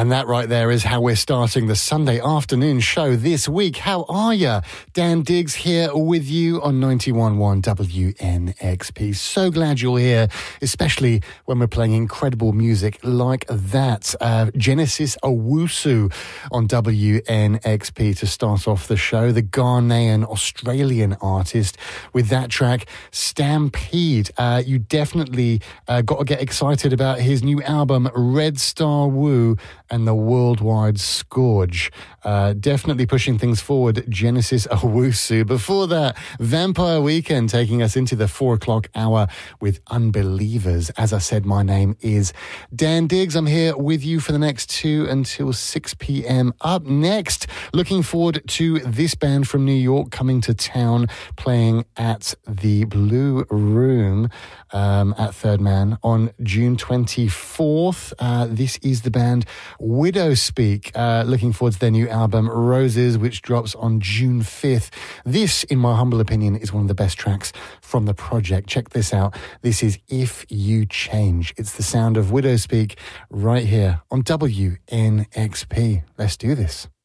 And that right there is how we're starting the Sunday afternoon show this week. How are you? Dan Diggs here with you on 91.1 WNXP. So glad you're here, especially when we're playing incredible music like that. Genesis Owusu on WNXP to start off the show. The Ghanaian Australian artist with that track, Stampede. You definitely got to get excited about his new album, Red Star Woo and the Worldwide Scourge. Definitely pushing things forward, Genesis Owusu. Before that, Vampire Weekend taking us into the 4 o'clock hour with Unbelievers. As I said, my name is Dan Diggs. I'm here with you for the next 2 until 6 p.m. Up next, looking forward to this band from New York coming to town, playing at the Blue Room at Third Man on June 24th. This is the band Widow Speak. Looking forward to their new album Roses, which drops on June 5th. This, in my humble opinion, is one of the best tracks from the project. Check this out. This is If You Change. It's the sound of Widow Speak right here on WNXP. Let's do this.